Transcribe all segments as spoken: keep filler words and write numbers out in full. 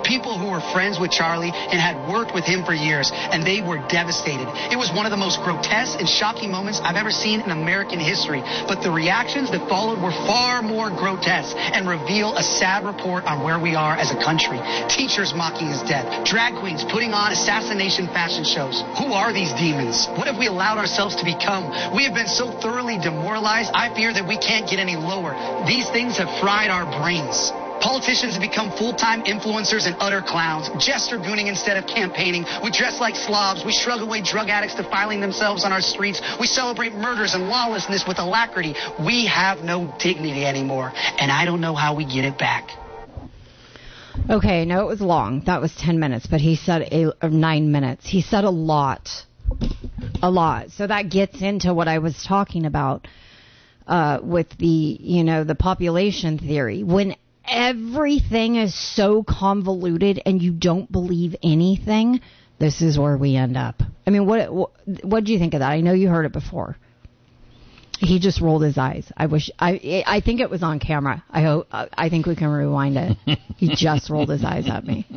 People who were friends with Charlie and had worked with him for years, and they were devastated. It was one of the most grotesque and shocking moments I've ever seen in American history. But the reactions that followed were far more grotesque and reveal a sad report on where we are as a country. Teachers mocking his death. Drag queens putting on assassination fashion shows. Who are these demons? What have we allowed ourselves to become? We have been so thoroughly demoralized, I fear that we can't get any lower. These things have fried our brains. Politicians have become full-time influencers and utter clowns. Gesture gooning instead of campaigning. We dress like slobs. We shrug away drug addicts defiling themselves on our streets. We celebrate murders and lawlessness with alacrity. We have no dignity anymore, and I don't know how we get it back. Okay, no, it was long. That was ten minutes, but he said eight, or nine minutes. He said a lot. A lot. So that gets into what I was talking about uh, with the, you know, the population theory. When everything is so convoluted and you don't believe anything, this is where we end up. I mean, what what, what do you think of that? I know you heard it before. He just rolled his eyes. I wish I I think it was on camera. I hope I think we can rewind it. He just rolled his eyes at me.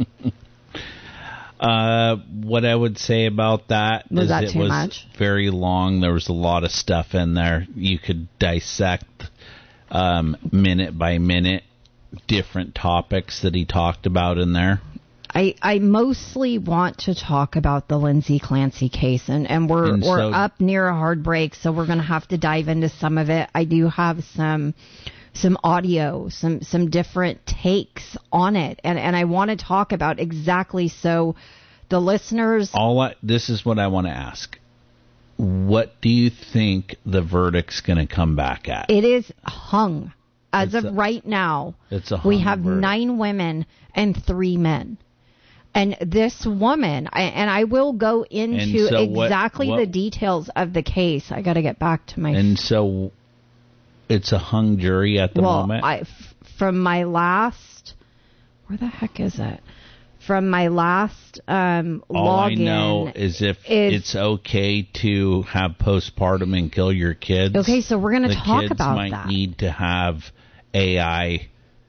Uh, what I would say about that was is that it too was much? Very long. There was a lot of stuff in there. You could dissect um, minute by minute different topics that he talked about in there. I, I mostly want to talk about the Lindsay Clancy case, and, and we're and so, we're up near a hard break, so we're going to have to dive into some of it. I do have some some audio, some some different takes on it, and, and I want to talk about exactly so the listeners... All I, this is what I want to ask. What do you think the verdict's going to come back at? It is hung. As it's of a, right now, it's a we have verdict. nine women and three men. And this woman, I, and I will go into so exactly what, what, the details of the case. I got to get back to my... And so it's a hung jury at the well, moment? I, f- from my last... Where the heck is it? From my last um, All login... I know is if is, it's okay to have postpartum and kill your kids... Okay, so we're going to talk about that. The kids might that. need to have A I...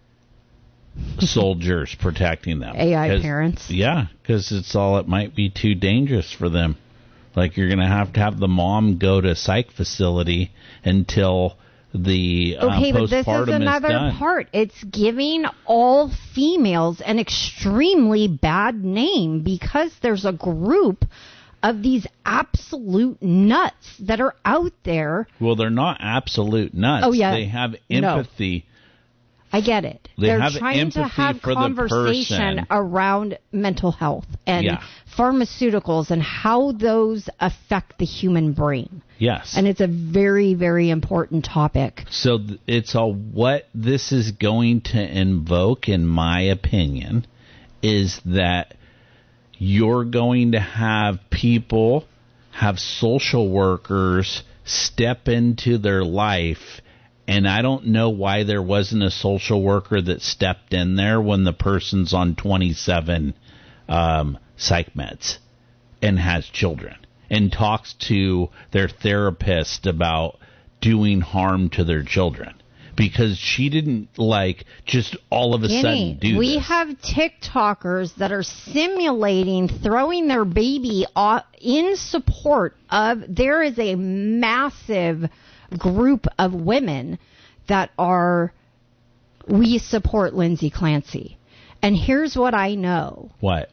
soldiers protecting them. A I parents? Yeah, because it's all, it might be too dangerous for them. Like, you're going to have to have the mom go to psych facility until the uh, okay, postpartum but this is another is done. part. It's giving all females an extremely bad name because there's a group of these absolute nuts that are out there. Well, they're not absolute nuts. Oh, yeah. They have empathy. No. I get it. They They're have trying to empathy have for conversation the person. around mental health and Yeah. pharmaceuticals and how those affect the human brain. Yes. And it's a very, very important topic. So th- it's all what this is going to invoke, in my opinion, is that you're going to have people, have social workers step into their life. And I don't know why there wasn't a social worker that stepped in there when the person's on twenty-seven um, psych meds and has children and talks to their therapist about doing harm to their children. Because she didn't, like, just all of a Kenny, sudden do we this. have TikTokers that are simulating throwing their baby off in support of... There is a massive group of women that are... We support Lindsay Clancy. And here's what I know. What?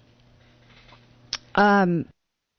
Um...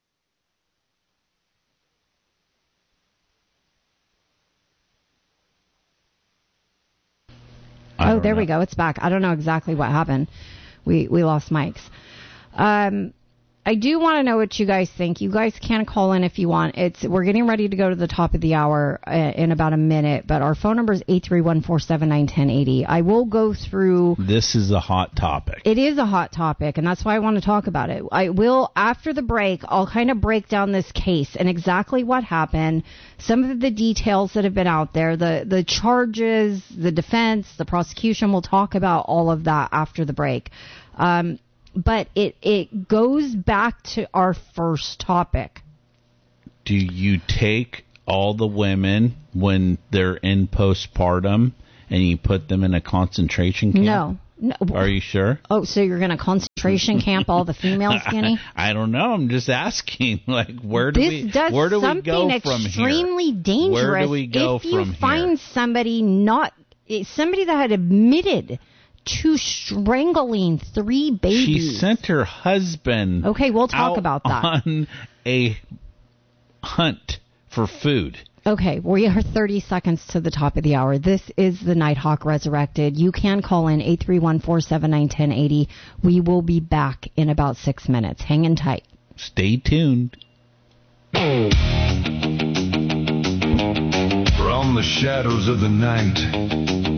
Oh, there know. we go. It's back. I don't know exactly what happened. We we lost mics. Um, I do want to know what you guys think. You guys can call in if you want. It's we're getting ready to go to the top of the hour uh, in about a minute, but our phone number is eight three one, four seven nine, one zero eight zero. I will go through... This is a hot topic. It is a hot topic, and that's why I want to talk about it. I will, after the break, I'll kind of break down this case and exactly what happened, some of the details that have been out there, the, the charges, the defense, the prosecution. We'll talk about all of that after the break. Um, but it, it goes back to our first topic. Do you take all the women when they're in postpartum and you put them in a concentration camp? No. no. Are you sure? Oh, so you're going to concentrate concentration camp all the females, Skinny? I don't know. I'm just asking. Like, where do this we does where do we something go from here? extremely dangerous. Where do we go if you from find here? somebody not somebody that had admitted to strangling three babies. She sent her husband. Okay, we'll talk out about that. On a hunt for food. Okay, we are thirty seconds to the top of the hour. This is the Nighthawk Resurrected. You can call in eight three one, four seven nine, one zero eight zero. We will be back in about six minutes. Hang in tight. Stay tuned. From the shadows of the night,